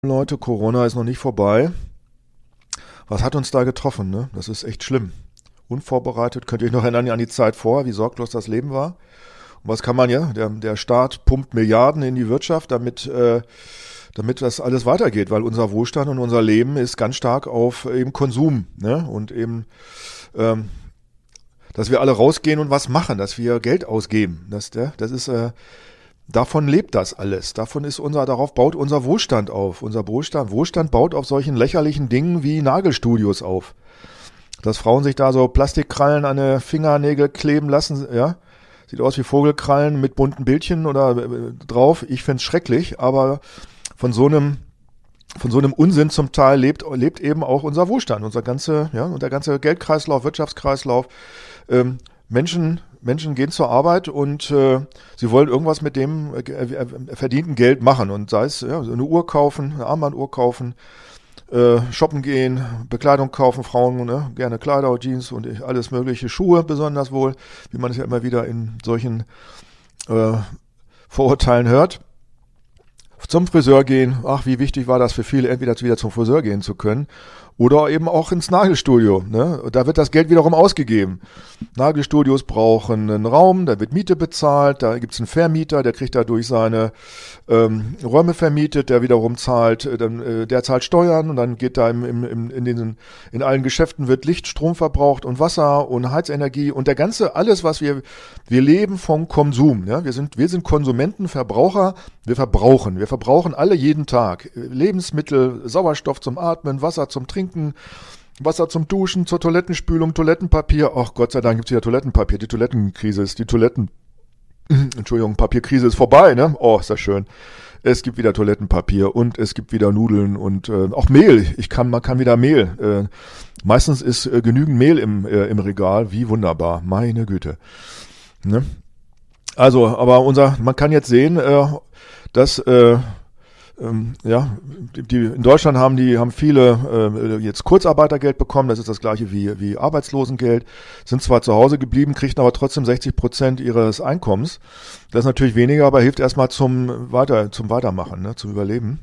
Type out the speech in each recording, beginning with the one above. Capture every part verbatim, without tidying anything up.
Leute, Corona ist noch nicht vorbei. Was hat uns da getroffen, ne? Das ist echt schlimm. Unvorbereitet, könnt ihr euch noch erinnern an die Zeit vorher, wie sorglos das Leben war? Und was kann man ja? Der, der Staat pumpt Milliarden in die Wirtschaft, damit, äh, damit das alles weitergeht, weil unser Wohlstand und unser Leben ist ganz stark auf eben Konsum, ne? Und eben, ähm, dass wir alle rausgehen und was machen, dass wir Geld ausgeben. Das, ja, das ist, äh, davon lebt das alles. Davon ist unser, darauf baut unser Wohlstand auf. Unser Wohlstand, Wohlstand baut auf solchen lächerlichen Dingen wie Nagelstudios auf. Dass Frauen sich da so Plastikkrallen an die Fingernägel kleben lassen, ja. Sieht aus wie Vogelkrallen mit bunten Bildchen oder äh, drauf. Ich find's schrecklich, aber von so einem, von so einem Unsinn zum Teil lebt, lebt eben auch unser Wohlstand, unser ganze, ja, und der ganze Geldkreislauf, Wirtschaftskreislauf. Ähm, Menschen, Menschen gehen zur Arbeit und äh, sie wollen irgendwas mit dem äh, verdienten Geld machen und sei es ja, eine Uhr kaufen, eine Armbanduhr kaufen, äh, shoppen gehen, Bekleidung kaufen, Frauen ne, gerne Kleider, Jeans und alles mögliche, Schuhe besonders wohl, wie man es ja immer wieder in solchen äh, Vorurteilen hört. Zum Friseur gehen, ach wie wichtig war das für viele, entweder wieder zum Friseur gehen zu können oder eben auch ins Nagelstudio. Ne? Da wird das Geld wiederum ausgegeben. Nagelstudios brauchen einen Raum, da wird Miete bezahlt, da gibt's einen Vermieter, der kriegt dadurch seine ähm, Räume vermietet, der wiederum zahlt, äh, dann, äh, der zahlt Steuern und dann geht da im, im, im, in, den, in allen Geschäften wird Licht, Strom verbraucht und Wasser und Heizenergie und der ganze, alles was wir, wir leben vom Konsum. Ja? Wir sind, wir sind Konsumenten, Verbraucher, wir verbrauchen, wir verbrauchen alle jeden Tag. Lebensmittel, Sauerstoff zum Atmen, Wasser zum Trinken, Wasser zum Duschen, zur Toilettenspülung, Toilettenpapier. Ach Gott sei Dank gibt's wieder Toilettenpapier. Die Toilettenkrise ist, die Toiletten, Entschuldigung, Papierkrise ist vorbei, ne? Oh, ist das schön. Es gibt wieder Toilettenpapier und es gibt wieder Nudeln und äh, auch Mehl. Ich kann, man kann wieder Mehl. Äh, meistens ist äh, genügend Mehl im, äh, im Regal. Wie wunderbar. Meine Güte. Ne? Also, aber unser, man kann jetzt sehen, äh, dass äh, ähm, ja, die, die in Deutschland haben die haben viele äh, jetzt Kurzarbeitergeld bekommen. Das ist das gleiche wie wie Arbeitslosengeld. Sind zwar zu Hause geblieben, kriegen aber trotzdem sechzig Prozent ihres Einkommens. Das ist natürlich weniger, aber hilft erstmal zum weiter zum Weitermachen, ne, zum Überleben.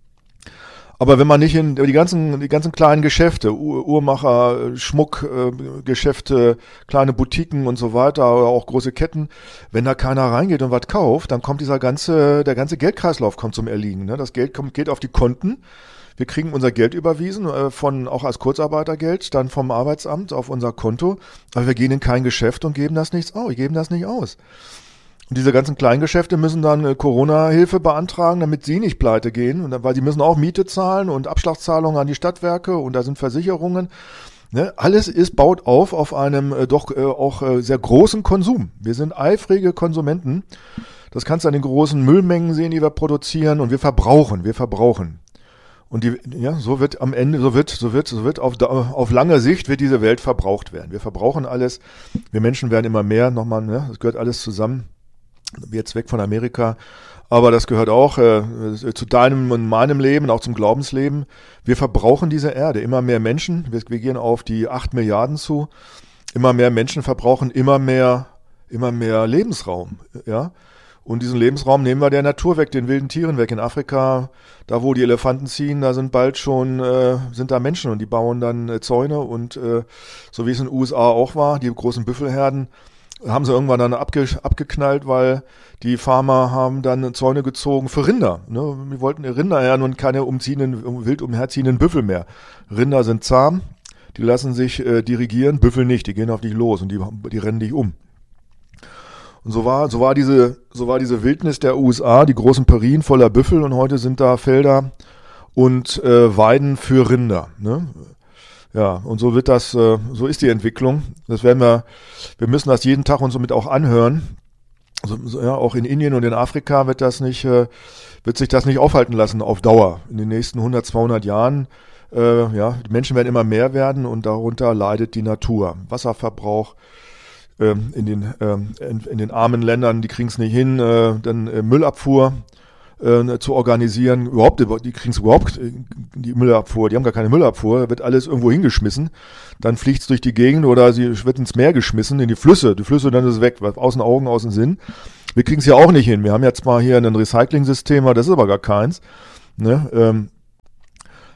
Aber wenn man nicht in die ganzen, die ganzen kleinen Geschäfte, Uhr, Uhrmacher, Schmuckgeschäfte, äh, kleine Boutiquen und so weiter, oder auch große Ketten, wenn da keiner reingeht und was kauft, dann kommt dieser ganze, der ganze Geldkreislauf kommt zum Erliegen. Ne? Das Geld kommt, geht auf die Konten. Wir kriegen unser Geld überwiesen, äh, von, auch als Kurzarbeitergeld, dann vom Arbeitsamt auf unser Konto. Aber wir gehen in kein Geschäft und geben das nichts aus, geben das nicht aus. Und diese ganzen Kleingeschäfte müssen dann äh, Corona-Hilfe beantragen, damit sie nicht pleite gehen, und dann, weil sie müssen auch Miete zahlen und Abschlagszahlungen an die Stadtwerke und da sind Versicherungen. Ne? Alles ist baut auf auf einem äh, doch äh, auch äh, sehr großen Konsum. Wir sind eifrige Konsumenten. Das kannst du an den großen Müllmengen sehen, die wir produzieren, und wir verbrauchen, wir verbrauchen. Und die, ja, so wird am Ende, so wird, so wird, so wird auf, auf lange Sicht wird diese Welt verbraucht werden. Wir verbrauchen alles. Wir Menschen werden immer mehr. Nochmal, ne? Das gehört alles zusammen. Jetzt weg von Amerika, aber das gehört auch äh, zu deinem und meinem Leben, auch zum Glaubensleben. Wir verbrauchen diese Erde, immer mehr Menschen, wir, wir gehen auf die acht Milliarden zu, immer mehr Menschen verbrauchen immer mehr, immer mehr Lebensraum, ja. Und diesen Lebensraum nehmen wir der Natur weg, den wilden Tieren weg. In Afrika, da wo die Elefanten ziehen, da sind bald schon, äh, sind da Menschen und die bauen dann äh, Zäune und äh, so wie es in den U S A auch war, die großen Büffelherden, haben sie irgendwann dann abge, abgeknallt, weil die Farmer haben dann Zäune gezogen für Rinder. Ne? Die wollten Rinder her und keine umziehenden, wild umherziehenden Büffel mehr. Rinder sind zahm, die lassen sich äh, dirigieren, Büffel nicht, die gehen auf dich los und die, die rennen dich um. Und so war, so war diese, so war diese Wildnis der U S A, die großen Prärien voller Büffel, und heute sind da Felder und äh, Weiden für Rinder. Ne? Ja, und so wird das, äh, so ist die Entwicklung. Das werden wir, wir müssen das jeden Tag uns somit auch anhören. Also, so, ja, auch in Indien und in Afrika wird das nicht, äh, wird sich das nicht aufhalten lassen auf Dauer. In den nächsten hundert, zweihundert Jahren, äh, ja, die Menschen werden immer mehr werden und darunter leidet die Natur. Wasserverbrauch, ähm, in den, ähm, in, in den armen Ländern, die kriegen es nicht hin, äh, dann äh, Müllabfuhr äh, zu organisieren. Überhaupt, die kriegen es überhaupt, die Müllabfuhr, die haben gar keine Müllabfuhr, da wird alles irgendwo hingeschmissen, dann fliegt es durch die Gegend oder sie wird ins Meer geschmissen, in die Flüsse, die Flüsse, dann ist es weg, aus den Augen, aus dem Sinn. Wir kriegen es ja auch nicht hin, wir haben ja zwar hier ein Recycling-System, aber das ist aber gar keins, ne, ähm,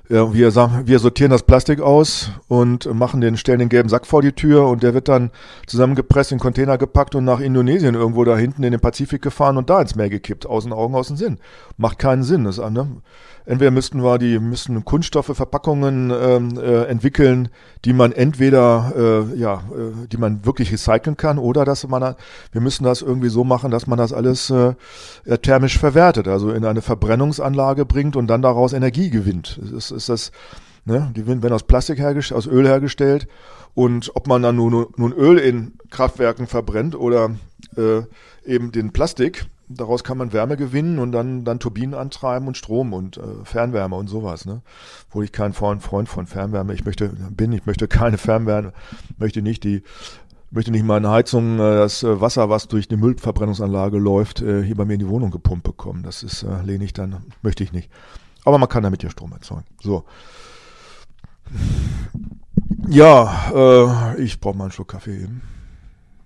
Ja, wir, sagen, wir sortieren das Plastik aus und machen den, stellen den gelben Sack vor die Tür und der wird dann zusammengepresst in den Container gepackt und nach Indonesien irgendwo da hinten in den Pazifik gefahren und da ins Meer gekippt. Aus den Augen, aus dem Sinn. Macht keinen Sinn. Das, ne? Entweder müssten wir die, müssten Kunststoffe, Verpackungen ähm, äh, entwickeln, die man entweder, äh, ja, äh, die man wirklich recyceln kann oder dass man, wir müssen das irgendwie so machen, dass man das alles äh, thermisch verwertet, also in eine Verbrennungsanlage bringt und dann daraus Energie gewinnt. Es ist, ist das, ne, die werden aus Plastik hergestellt, aus Öl hergestellt und ob man dann nun, nun Öl in Kraftwerken verbrennt oder äh, eben den Plastik, daraus kann man Wärme gewinnen und dann, dann Turbinen antreiben und Strom und äh, Fernwärme und sowas, ne? Wo ich kein Freund von Fernwärme ich möchte, bin, ich möchte keine Fernwärme, möchte nicht die, möchte nicht meine Heizung, äh, das Wasser, was durch eine Müllverbrennungsanlage läuft, äh, hier bei mir in die Wohnung gepumpt bekommen. Das ist, äh, lehne ich dann, möchte ich nicht. Aber man kann damit ja Strom erzeugen. So. Ja, äh, ich brauche mal einen Schluck Kaffee eben.